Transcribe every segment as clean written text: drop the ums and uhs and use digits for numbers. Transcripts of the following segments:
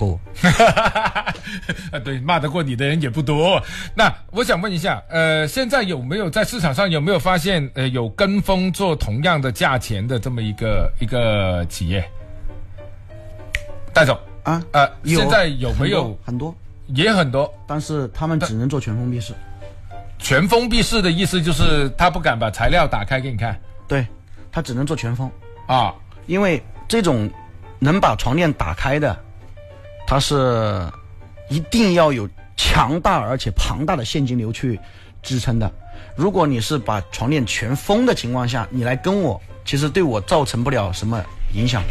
过我。 对，骂得过你的人也不多。那我想问一下，现在有没有在市场上有没有发现有跟风做同样的价钱的这么一个企业？戴总啊， 现在有没有很多？ 也很多， 但是他们只能做全封闭式。 全封闭式的意思就是他不敢把材料打开给你看。 对，他只能做全封啊， 因为这种能把床垫打开的，它是一定要有强大而且庞大的现金流去支撑的。如果你是把床垫全封的情况下，你来跟我，其实对我造成不了什么影响。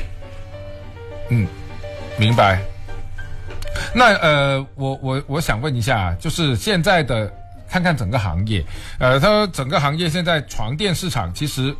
明白。那我想问一下，就是现在的看看整个行业，它整个行业现在床垫市场其實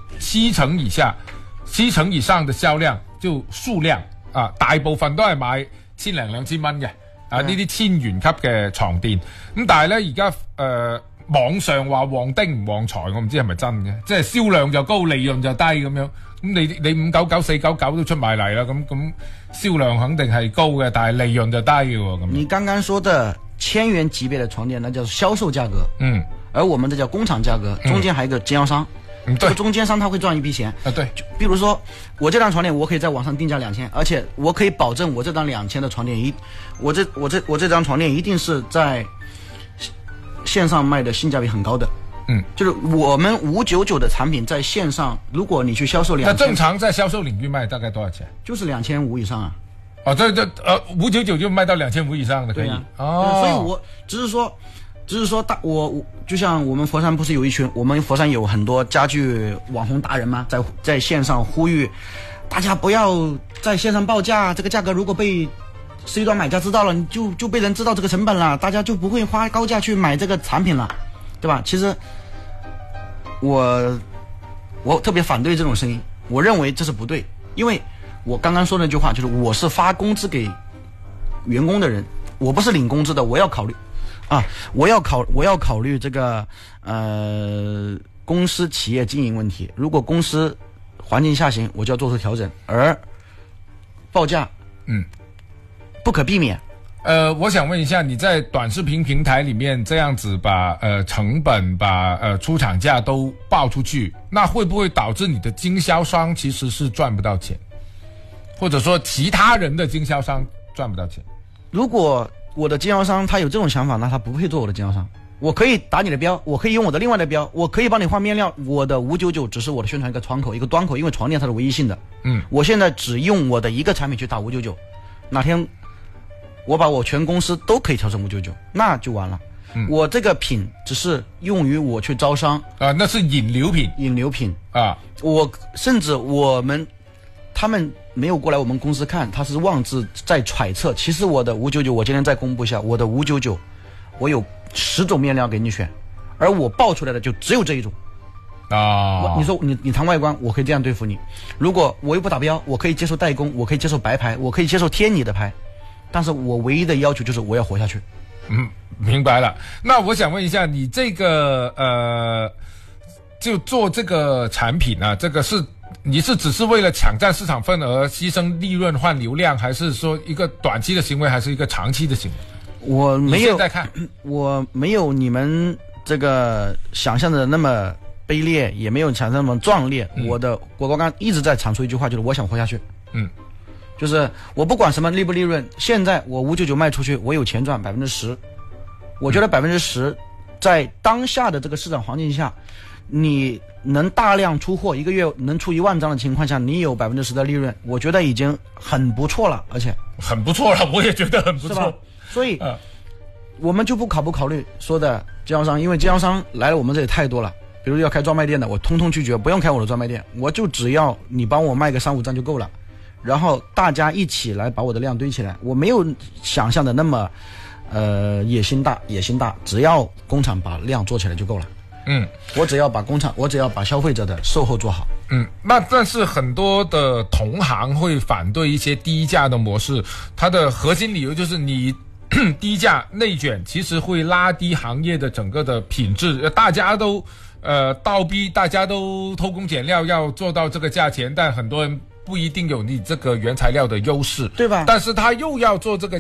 7成以上的銷量就數量啊，大部分都係買1000零2000蚊嘅啊，呢啲千元級嘅床墊。咁但係咧而家網上話旺丁唔旺財，我唔知係咪真嘅，即係銷量就高，利潤就低咁樣。咁你599、499都出埋嚟啦，咁銷量肯定係高嘅，但係利潤就低嘅喎。咁你剛剛說的1000元級別的床墊，那叫銷售價格，而我們這叫工廠價格，中間還有一個經銷商，這個中間商他會賺一筆錢啊。對， 比如說我這張床墊我可以在網上定價2000，而且我可以保證我這張2000的床墊我這張床墊一定是在線上賣的性價比很高的。就是我們599的產品在線上，如果你去銷售2000， 那正常在銷售領域賣大概多少錢？ 就是2500以上啊。 哦，這599就賣到2500以上的可以。 所以我只是說我就像我們佛山不是有一群，我們佛山有很多家具網紅達人嗎？在線上呼籲大家不要在線上報價，這個價格如果被C端買家知道了，你就被人知道這個成本了，大家就不會花高價去買這個產品了，對吧？其實我特別反對這種聲音，我認為這是不對，因為我剛剛說那句話就是我是發工資給員工的人，我不是領工資的，我要考慮啊，我要考慮這個公司企業經營問題，如果公司環境下行，我就要做出調整，而報價不可避免。 我想問一下，你在短視頻平台裡面這樣子把成本把出廠價都報出去，那會不會導致你的經銷商其實是賺不到錢，或者說其他人的經銷商賺不到錢？ 如果我的經銷商他有這種想法，那他不配做我的經銷商。我可以打你的標，我可以用我的另外的標，我可以幫你換面料，我的599只是我的宣傳一個窗口一個端口，因為床墊它是唯一性的。我現在只用我的一個產品去打599，哪天我把我全公司都可以調成599，那就完了。我這個品只是用於我去招商啊，那是引流品啊。 我甚至他們沒有過來我們公司看，他是妄自在揣測。其實我的599，我今天再公布一下，我的599，我有10種面料給你選，而我報出來的就只有這一種啊。你說你談外觀，我可以這樣對付你。如果我又不打標，我可以接受代工，我可以接受白牌，我可以接受貼你的牌。但是我唯一的要求就是我要活下去。 明白了。那我想問一下，你這個就做這個產品啊，這個你是只是為了搶佔市場份額，犧牲利潤換流量，還是說一個短期的行為，還是一個長期的行為？ 我沒有， 你現在看， 我沒有你們這個想象的那麼卑劣，也沒有想象那麼壯烈。我剛剛一直在闡述一句話，就是我想活下去。就是我不管什麼利不利潤，現在我599賣出去，我有錢賺10%。我覺得10%在當下的這個市場環境下，你能大量出貨，一個月能出1萬張的情況下，你有10%的利潤，我覺得已經很不錯了，而且很不錯了，我也覺得很不錯。 所以，我們就不考慮說的經銷商，因為經銷商來了我們這裡太多了，比如要開專賣店的，我通通拒絕，不用開我的專賣店，我就只要你幫我賣個3-5張就夠了。然後大家一起來把我的量堆起來，我沒有想象的那麼野心大，只要工廠把量做起來就夠了。我只要把消費者的售後做好。 那但是很多的同行會反對一些低價的模式，它的核心理由就是你低價內卷其實會拉低行業的整個的品質，大家都倒逼，大家都偷工減料要做到這個價錢，但很多人不一定有你這個原材料的優勢， 對吧？ 但是他又要做這個